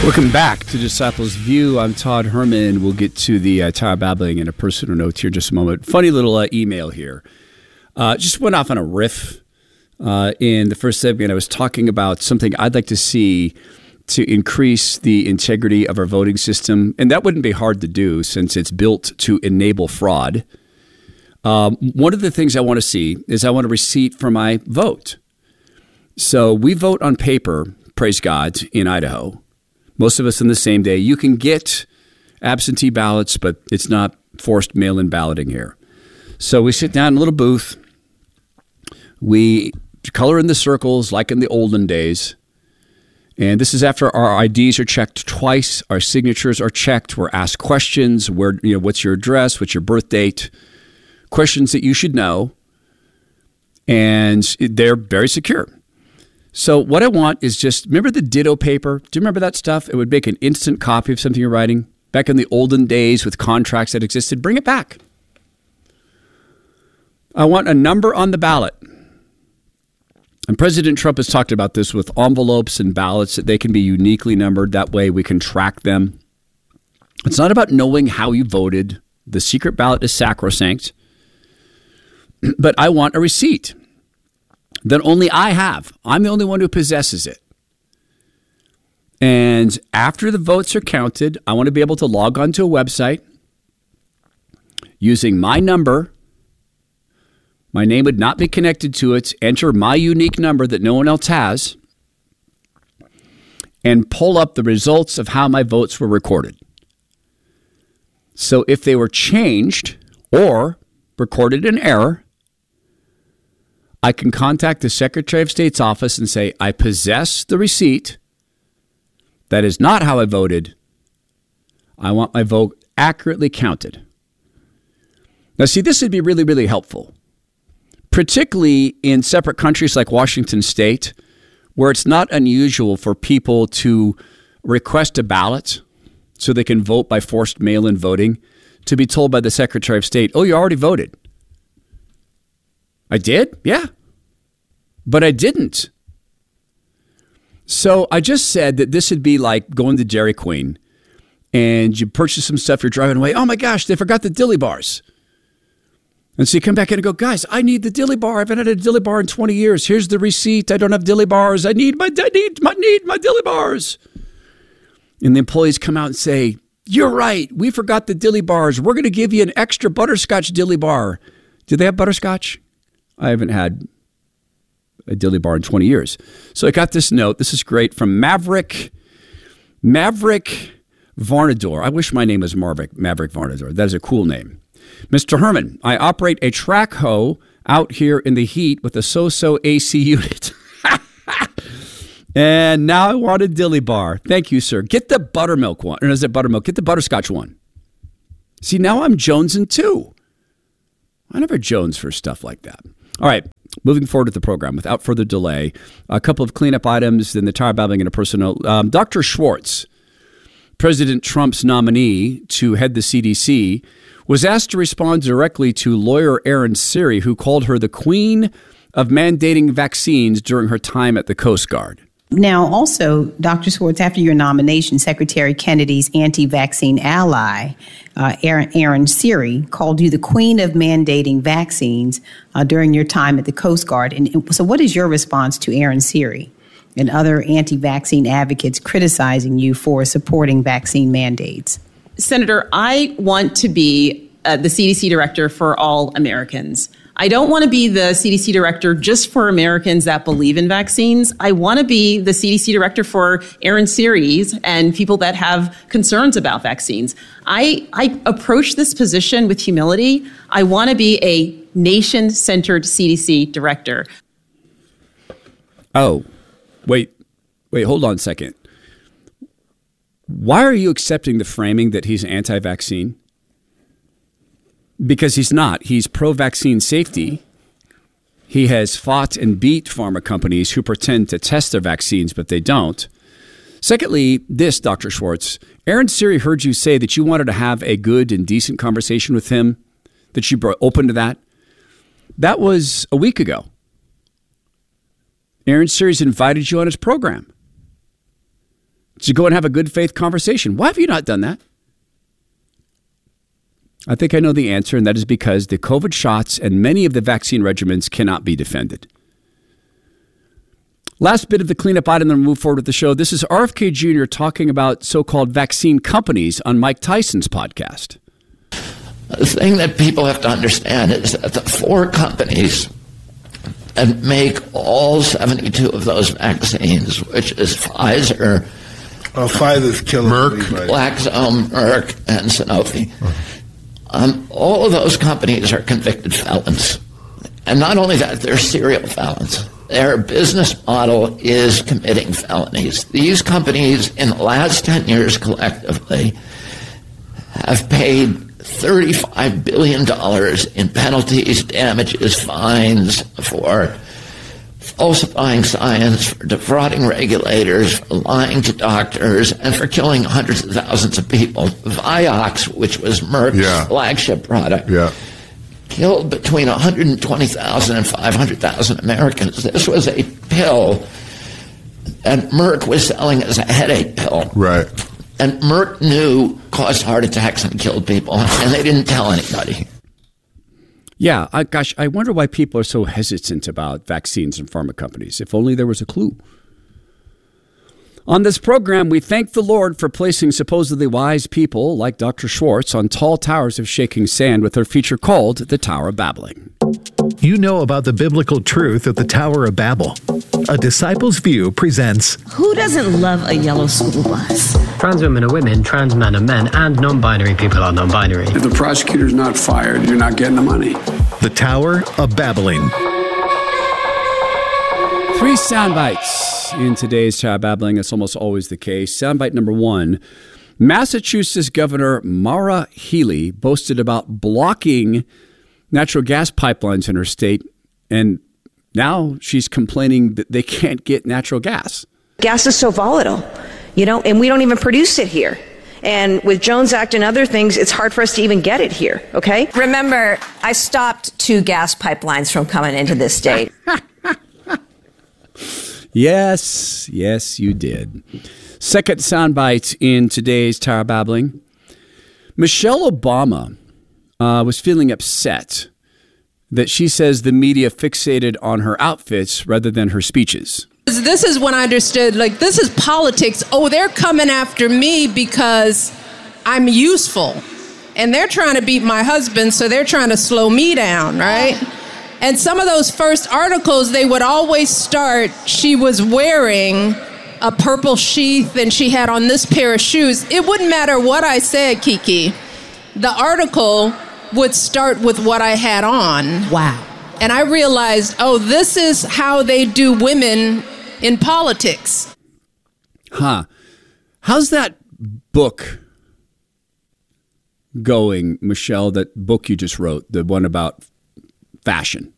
Welcome back to Disciples View. I'm Todd Herman. We'll get to the Tower Babbling and a personal note here in just a moment. Funny little email here. Just went off on a riff in the first segment. I was talking about something I'd like to see to increase the integrity of our voting system. And that wouldn't be hard to do since it's built to enable fraud. One of the things I want to see is I want a receipt for my vote. So we vote on paper, praise God, in Idaho. Most of us on the same day. You can get absentee ballots, but it's not forced mail-in balloting here. So we sit down in a little booth. We color in the circles like in the olden days. And this is after our IDs are checked twice. Our signatures are checked. We're asked questions. What's your address? What's your birth date? Questions that you should know. And they're very secure. So what I want is just, remember the ditto paper? Do you remember that stuff? It would make an instant copy of something you're writing. Back in the olden days with contracts that existed, bring it back. I want a number on the ballot. And President Trump has talked about this with envelopes and ballots, that they can be uniquely numbered. That way we can track them. It's not about knowing how you voted. The secret ballot is sacrosanct. But I want a receipt that only I have. I'm the only one who possesses it. And after the votes are counted, I want to be able to log onto a website using my number. My name would not be connected to it. Enter my unique number that no one else has and pull up the results of how my votes were recorded. So if they were changed or recorded in error, I can contact the Secretary of State's office and say, I possess the receipt. That is not how I voted. I want my vote accurately counted. Now, see, this would be really, really helpful, particularly in separate countries like Washington State, where it's not unusual for people to request a ballot so they can vote by forced mail-in voting, to be told by the Secretary of State, oh, you already voted. I did? Yeah. But I didn't. So I just said that this would be like going to Dairy Queen and you purchase some stuff, you're driving away. Oh my gosh, they forgot the dilly bars. And so you come back in and go, guys, I need the dilly bar. I haven't had a dilly bar in 20 years. Here's the receipt. I don't have dilly bars. I need my dilly bars. And the employees come out and say, you're right. We forgot the dilly bars. We're going to give you an extra butterscotch dilly bar. Do they have butterscotch? I haven't had a dilly bar in 20 years. So I got this note. This is great from Maverick Varnador. I wish my name was Maverick Varnador. That is a cool name. Mr. Herman, I operate a track hoe out here in the heat with a so-so AC unit. And now I want a dilly bar. Thank you, sir. Get the buttermilk one. Or is it buttermilk? Get the butterscotch one. See, now I'm jonesing too. I never jones for stuff like that. All right, moving forward with the program, without further delay, a couple of cleanup items, then the Tower Babbling and a personal. Dr. Schwartz, President Trump's nominee to head the CDC, was asked to respond directly to lawyer Aaron Siri, who called her the queen of mandating vaccines during her time at the Coast Guard. Now, also, Dr. Schwartz, after your nomination, Secretary Kennedy's anti-vaccine ally, Aaron Siri, called you the queen of mandating vaccines during your time at the Coast Guard. And so what is your response to Aaron Siri and other anti-vaccine advocates criticizing you for supporting vaccine mandates? Senator, I want to be the CDC director for all Americans. I don't want to be the CDC director just for Americans that believe in vaccines. I want to be the CDC director for Aaron Siri's and people that have concerns about vaccines. I approach this position with humility. I want to be a nation-centered CDC director. Oh, wait, hold on a second. Why are you accepting the framing that he's anti-vaccine? Because he's not. He's pro-vaccine safety. He has fought and beat pharma companies who pretend to test their vaccines, but they don't. Secondly, this, Dr. Schwartz, Aaron Siri heard you say that you wanted to have a good and decent conversation with him, that you were open to that. That was a week ago. Aaron Siri's invited you on his program. to go and have a good faith conversation. Why have you not done that? I think I know the answer, and that is because the COVID shots and many of the vaccine regimens cannot be defended. Last bit of the cleanup item, then we'll move forward with the show. This is RFK Jr. talking about so-called vaccine companies on Mike Tyson's podcast. The thing that people have to understand is that the 4 companies that make all 72 of those vaccines, which is Pfizer, Pfizer's killing Merck, everybody. Glaxo, Merck, and Sanofi. All of those companies are convicted felons. And not only that, they're serial felons. Their business model is committing felonies. These companies, in the last 10 years collectively, have paid $35 billion in penalties, damages, fines for falsifying science, for defrauding regulators, for lying to doctors, and for killing hundreds of thousands of people. Vioxx, which was Merck's flagship product, killed between 120,000 and 500,000 Americans. This was a pill that Merck was selling as a headache pill. Right. And Merck knew caused heart attacks and killed people, and they didn't tell anybody. Yeah, I wonder why people are so hesitant about vaccines and pharma companies. If only there was a clue. On this program, we thank the Lord for placing supposedly wise people like Dr. Schwartz on tall towers of shaking sand with her feature called The Tower of Babbling. You know about the biblical truth of the Tower of Babel. A Disciple's View presents Who doesn't love a yellow school bus? Trans women are women, trans men are men, and non-binary people are non-binary. If the prosecutor's not fired, you're not getting the money. The Tower of Babbling. 3 sound bites in today's Tower of Babbling. It's almost always the case. Soundbite number 1. Massachusetts Governor Maura Healey boasted about blocking natural gas pipelines in her state, and now she's complaining that they can't get natural gas. Gas is so volatile, and we don't even produce it here. And with Jones Act and other things, it's hard for us to even get it here, okay? Remember, I stopped 2 gas pipelines from coming into this state. Yes, you did. Second soundbite in today's Tower of Babbling. Michelle Obama was feeling upset that she says the media fixated on her outfits rather than her speeches. This is when I understood, this is politics. Oh, they're coming after me because I'm useful. And they're trying to beat my husband, so they're trying to slow me down, right? And some of those first articles, they would always start, she was wearing a purple sheath and she had on this pair of shoes. It wouldn't matter what I said, Kiki. The article would start with what I had on. Wow. And I realized, this is how they do women in politics. How's that book going, Michelle, that book you just wrote, the one about fashion?